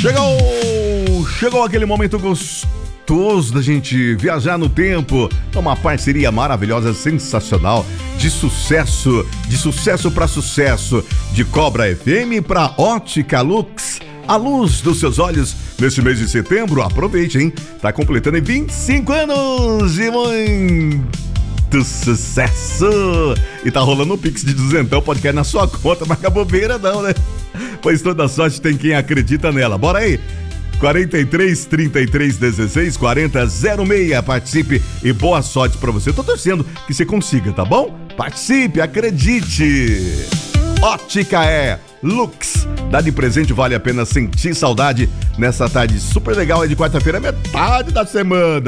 Chegou aquele momento gostoso da gente viajar no tempo. Uma parceria maravilhosa, sensacional, de sucesso para sucesso, de Cobra FM para Ótica Lux. A luz dos seus olhos neste mês de setembro. Aproveite, hein? Tá completando 25 anos de muito sucesso. E tá rolando um Pix de 200, pode cair na sua conta, mas a bobeira não, né? Pois toda sorte tem quem acredita nela. Bora aí! 43 33 16 40 06. Participe e boa sorte pra você. Tô torcendo que você consiga, tá bom? Participe, acredite! Ótica Lux. Dá de presente, vale a pena sentir saudade nessa tarde super legal. É de quarta-feira, metade da semana.